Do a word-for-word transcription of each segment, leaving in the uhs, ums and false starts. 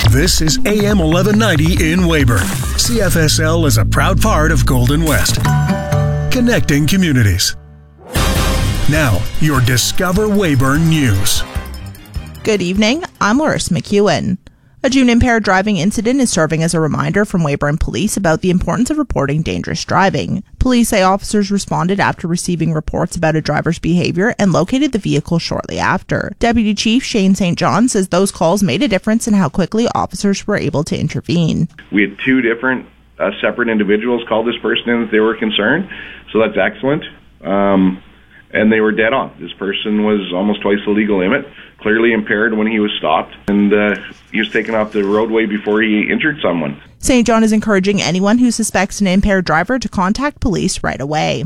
This is A M eleven ninety in Weyburn. C F S L is a proud part of Golden West. Connecting communities. Now, your Discover Weyburn News. Good evening, I'm Larissa McEwen. A June impaired driving incident is serving as a reminder from Weyburn Police about the importance of reporting dangerous driving. Police say officers responded after receiving reports about a driver's behavior and located the vehicle shortly after. Deputy Chief Shane Saint John says those calls made a difference in how quickly officers were able to intervene. We had two different uh, separate individuals call this person in that they were concerned, so that's excellent. Um, and they were dead on. This person was almost twice the legal limit, clearly impaired when he was stopped, and uh, he was taken off the roadway before he injured someone. Saint John is encouraging anyone who suspects an impaired driver to contact police right away.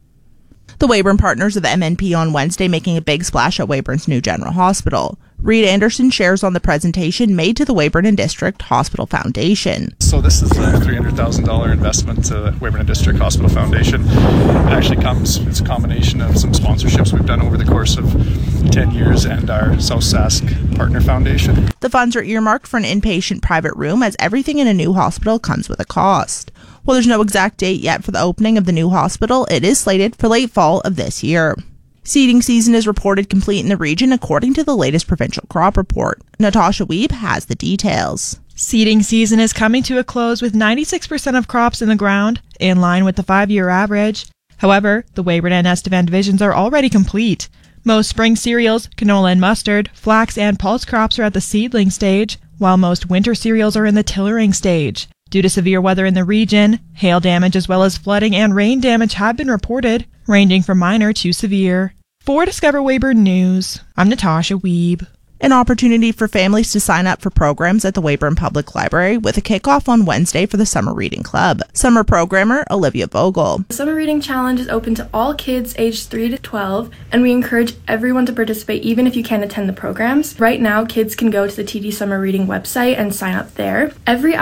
The Weyburn partners of the M N P on Wednesday making a big splash at Weyburn's new General Hospital. Reed Anderson shares on the presentation made to the Weyburn and District Hospital Foundation. So this is the three hundred thousand dollars investment to the Weyburn and District Hospital Foundation. It actually comes, it's a combination of some sponsorships we've done over the course of ten years and our South Sask Partner Foundation. The funds are earmarked for an inpatient private room, as everything in a new hospital comes with a cost. While there's no exact date yet for the opening of the new hospital, it is slated for late fall of this year. Seeding season is reported complete in the region according to the latest provincial crop report. Natasha Wiebe has the details. Seeding season is coming to a close with ninety-six percent of crops in the ground, in line with the five-year average. However, the Weyburn and Estevan divisions are already complete. Most spring cereals, canola and mustard, flax and pulse crops are at the seedling stage, while most winter cereals are in the tillering stage. Due to severe weather in the region, hail damage as well as flooding and rain damage have been reported, ranging from minor to severe. For Discover Weyburn News, I'm Natasha Wiebe. An opportunity for families to sign up for programs at the Weyburn Public Library with a kickoff on Wednesday for the Summer Reading Club. Summer programmer Olivia Vogel. The Summer Reading Challenge is open to all kids aged three to twelve, and we encourage everyone to participate even if you can't attend the programs. Right now, kids can go to the T D Summer Reading website and sign up there. Every